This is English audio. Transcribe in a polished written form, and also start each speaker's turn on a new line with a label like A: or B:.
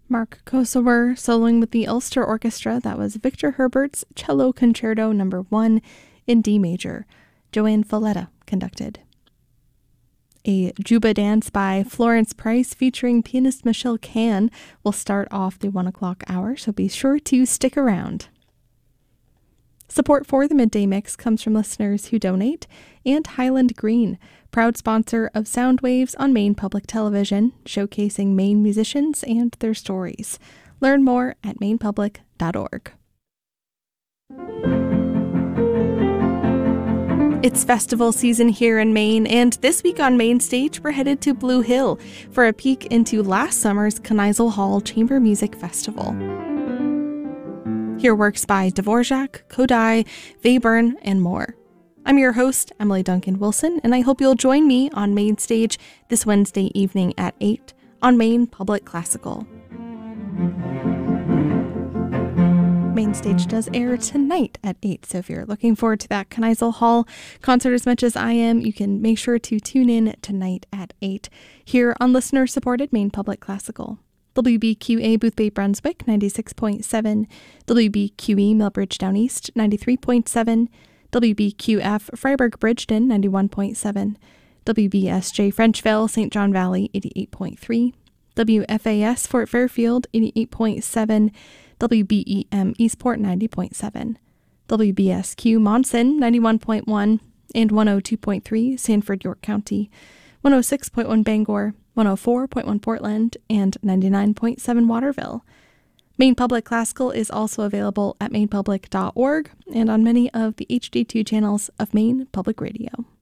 A: Mark Kosower soloing with the Ulster Orchestra. That was Victor Herbert's Cello Concerto No. 1 in D major. Joanne Folletta conducted. A Juba dance by Florence Price featuring pianist Michelle Kahn will start off the 1 o'clock hour, so be sure to stick around. Support for the Midday Mix comes from listeners who donate, and Highland Green, proud sponsor of Soundwaves on Maine Public Television, showcasing Maine musicians and their stories. Learn more at mainepublic.org. It's festival season here in Maine, and this week on Main Stage, we're headed to Blue Hill for a peek into last summer's Kneisel Hall Chamber Music Festival. Hear works by Dvorak, Kodály, Webern, and more. I'm your host, Emily Duncan Wilson, and I hope you'll join me on Main Stage this Wednesday evening at 8 on Maine Public Classical. Main Stage does air tonight at 8, so if you're looking forward to that Kneisel Hall concert as much as I am, you can make sure to tune in tonight at 8 here on listener-supported Maine Public Classical. WBQA Boothbay Brunswick 96.7, WBQE Millbridge Down East 93.7, WBQF Freiburg Bridgeton 91.7, WBSJ Frenchville St. John Valley 88.3, WFAS Fort Fairfield 88.7, WBEM Eastport 90.7, WBSQ Monson 91.1 and 102.3 Sanford, York County, 106.1 Bangor, 104.1 Portland, and 99.7 Waterville. Maine Public Classical is also available at mainepublic.org and on many of the HD2 channels of Maine Public Radio.